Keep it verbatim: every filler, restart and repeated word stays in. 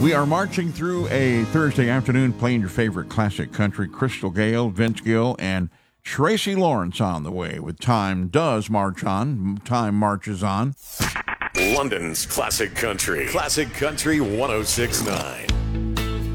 We are marching through a Thursday afternoon playing your favorite classic country. Crystal Gayle, Vince Gill, and Tracy Lawrence on the way with Time Does March On. Time marches on. London's Classic Country. Classic Country one oh six point nine.